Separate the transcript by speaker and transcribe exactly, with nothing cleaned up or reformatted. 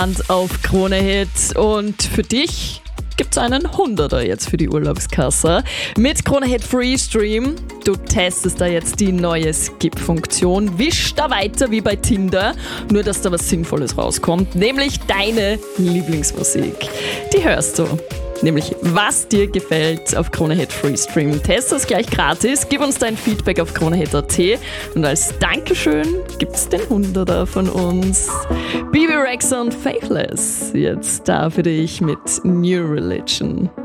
Speaker 1: auf Krone Hit und für dich gibt's einen Hunderter jetzt für die Urlaubskasse. Mit Krone Hit Free Stream. Du testest da jetzt die neue Skip-Funktion. Wisch da weiter wie bei Tinder, nur dass da was Sinnvolles rauskommt, nämlich deine Lieblingsmusik. Die hörst du. Nämlich, was dir gefällt auf Krone Hit Free Stream. Test das gleich gratis, gib uns dein Feedback auf kronehit punkt at und als Dankeschön gibt's den Hunderter von uns. Bebe Rexha und Faithless, jetzt da für dich mit New Religion.